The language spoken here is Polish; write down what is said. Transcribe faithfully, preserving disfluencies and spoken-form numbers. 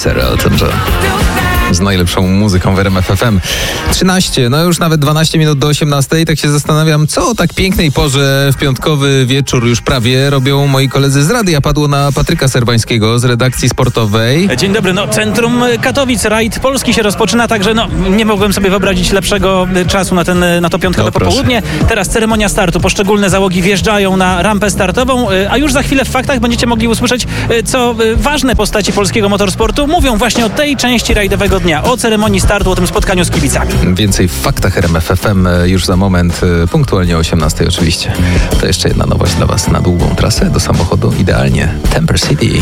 Serio Elton John. Z najlepszą muzyką w R M F F M. trzynaście, no już nawet dwanaście minut do osiemnastej. Tak się zastanawiam, co o tak pięknej porze w piątkowy wieczór już prawie robią moi koledzy z radia. Padło na Patryka Serbańskiego z redakcji sportowej. Dzień dobry, no centrum Katowic, rajd Polski się rozpoczyna, także no nie mogłem sobie wyobrazić lepszego czasu na, ten, na to piątkowe No, popołudnie. Teraz ceremonia startu, poszczególne załogi wjeżdżają na rampę startową, a już za chwilę w faktach będziecie mogli usłyszeć, co ważne postaci polskiego motorsportu mówią właśnie o tej części rajdowego dnia, o ceremonii startu, o tym spotkaniu z kibicami. Więcej w faktach R M F F M już za moment, punktualnie o osiemnastej oczywiście. To jeszcze jedna nowość dla Was na długą trasę do samochodu, idealnie Temper City.